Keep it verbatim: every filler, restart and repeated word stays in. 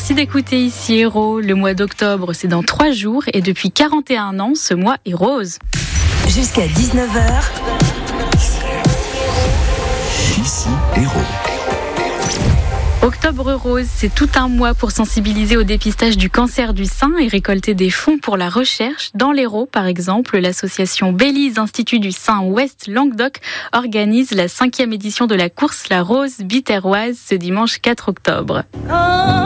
Merci d'écouter ici Héros. Le mois d'octobre, c'est dans trois jours et depuis quarante et un ans, ce mois est rose. Jusqu'à dix-neuf heures. Ici Héros. Octobre rose, c'est tout un mois pour sensibiliser au dépistage du cancer du sein et récolter des fonds pour la recherche. Dans l'Hérault, par exemple, l'association Bélise Institut du Sein Ouest Languedoc organise la cinquième édition de la course La Rose Biterroise ce dimanche quatre octobre.